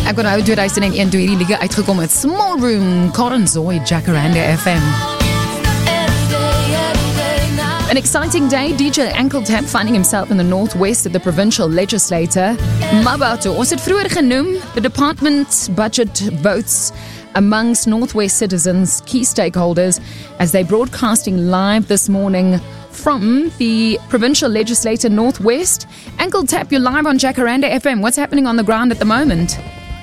Ek onthou 2001 toe hierdie liedjie uitgekom het. Small Room, Karen Zoe, Jacaranda FM. An exciting day, DJ Ankle Tap finding himself in the northwest of the provincial legislature. Mabato, ons het vroeër genoem, the department budget votes amongst Northwest citizens, key stakeholders, as they broadcasting live this morning from the provincial legislature Northwest. Ankle Tap, you're live on Jacaranda FM. What's happening on the ground at the moment?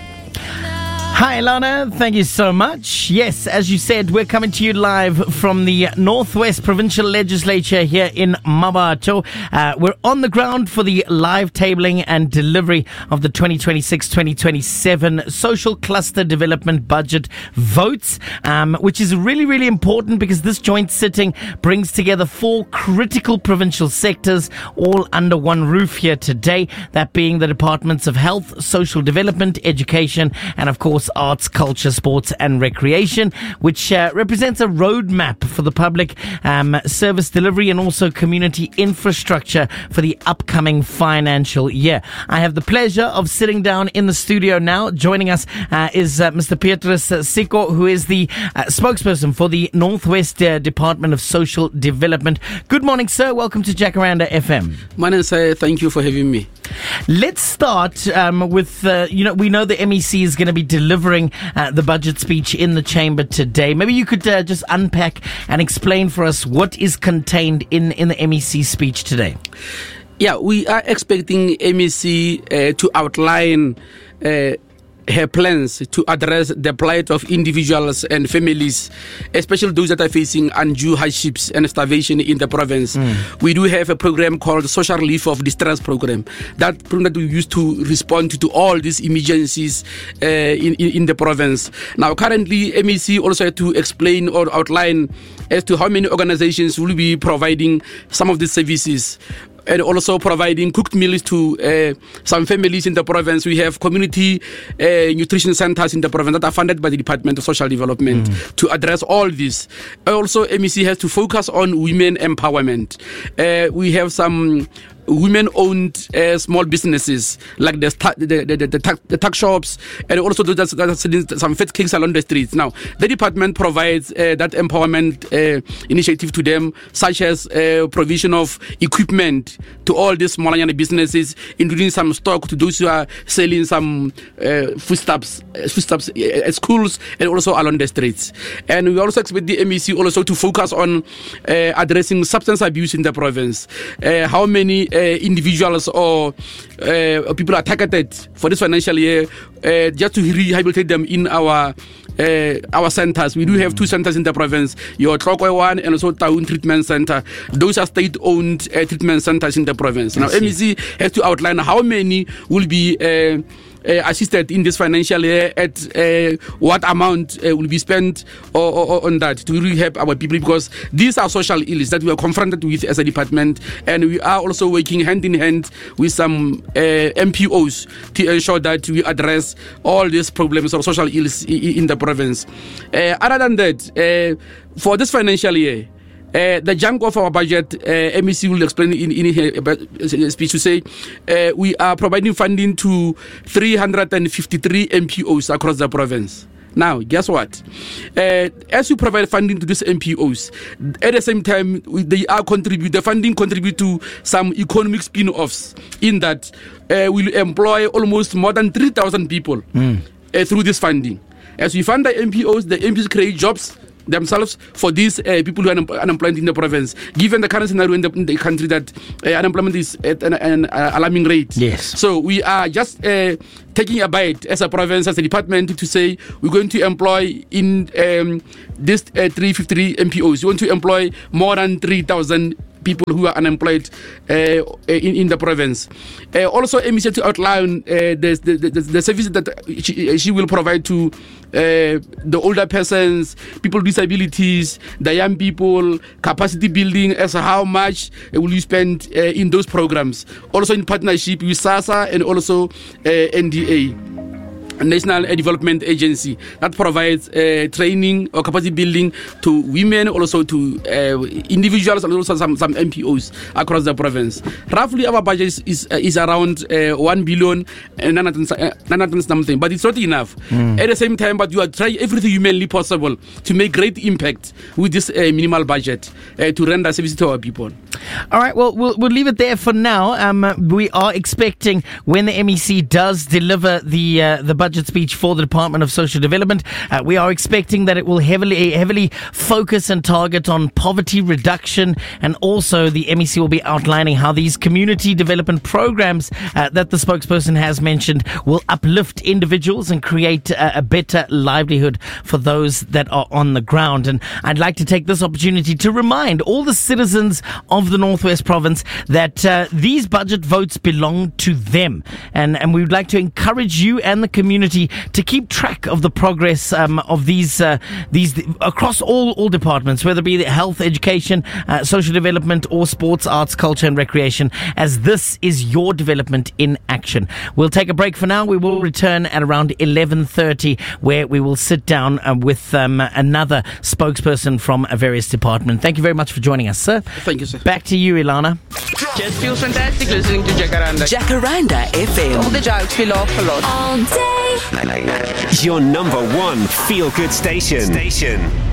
Hi, Lana. Thank you so much. Yes, as you said, we're coming to you live from the Northwest Provincial Legislature here in Mabato. We're on the ground for the live tabling and delivery of the 2026-2027 Social Cluster Development Budget votes, which is really, really important because this joint sitting brings together 4 critical provincial sectors all under one roof here today, that being the Departments of Health, Social Development, Education, and of course Arts, Culture, Sports and Recreation, which represents a roadmap for the public service delivery and also community infrastructure for the upcoming financial year. I have the pleasure of sitting down in the studio now. Joining us is Mr. Petrus Siko, who is the spokesperson for the Northwest Department of Social Development. Good morning, sir. Welcome to Jacaranda FM. Morning, sir. Thank you for having me. Let's start with, we know the MEC is going to be delivering the budget speech in the chamber today. Maybe you could just unpack and explain for us what is contained in the MEC speech today. Yeah, we are expecting MEC to outline her plans to address the plight of individuals and families, especially those that are facing undue hardships and starvation in the province. We do have a program called Social Relief of Distress Program. That program that we use to respond to all these emergencies in the province. Now, currently, MEC also had to explain or outline as to how many organizations will be providing some of these services, and also providing cooked meals to some families in the province. We have community nutrition centers in the province that are funded by the Department of Social Development to address all this. Also, MEC has to focus on women empowerment. We have some women-owned small businesses like the tuck shops, and also those that are selling some fat cakes along the streets. Now, the department provides that empowerment initiative to them, such as provision of equipment to all these small businesses, including some stock to those who are selling some foodstuffs at schools and also along the streets. And we also expect the MEC also to focus on addressing substance abuse in the province. How many individuals or people are targeted for this financial year, just to rehabilitate them in our centers. We do have 2 centers in the province, your Tlokwe one and also Taun Treatment Center. Those are state-owned treatment centers in the province. Now, MEC has to outline how many will be assisted in this financial year, at what amount will be spent on that to really help our people, because these are social ills that we are confronted with as a department, and we are also working hand in hand with some MPOs to ensure that we address all these problems or social ills in the province. Other than that, for this financial year, the chunk of our budget, MEC will explain in her speech to say we are providing funding to 353 MPOs across the province. Now, guess what? As we provide funding to these MPOs, at the same time, the funding contribute to some economic spin-offs, in that we'll employ almost more than 3,000 people through this funding. As we fund the MPOs create jobs themselves for these people who are unemployed in the province, given the current scenario in the country that unemployment is at an alarming rate. Yes. So we are just taking a bite as a province, as a department, to say we're going to employ in this 353 MPOs. We want to employ more than 3,000 people who are unemployed in the province. Also, MEC to outline the services that she will provide to the older persons, people with disabilities, the young people, capacity building, as how much will you spend in those programs. Also in partnership with SASSA and also NDA. national development agency that provides training or capacity building to women, also to individuals, and also some MPOs across the province. Roughly, our budget is around 1 billion and 900 something, but it's not enough. At the same time, but you are trying everything humanly possible to make great impact with this minimal budget to render service to our people. All right, well, we'll leave it there for now. We are expecting, when the MEC does deliver the budget speech for the Department of Social Development, we are expecting that it will heavily focus and target on poverty reduction, and also the MEC will be outlining how these community development programs that the spokesperson has mentioned will uplift individuals and create a better livelihood for those that are on the ground. And I'd like to take this opportunity to remind all the citizens of the Northwest Province that these budget votes belong to them, and we would like to encourage you and the community to keep track of the progress of these across all departments, whether it be the health, education, social development, or sports, arts, culture and recreation, as this is your development in action. We'll take a break for now. We will return at around 11:30, where we will sit down with another spokesperson from a various department. Thank you very much for joining us, sir. Thank you, sir. Back to you, Ilana. Just feels fantastic listening to Jacaranda. Jacaranda FM. All the jokes we laugh a lot. All day. Your number one feel-good station.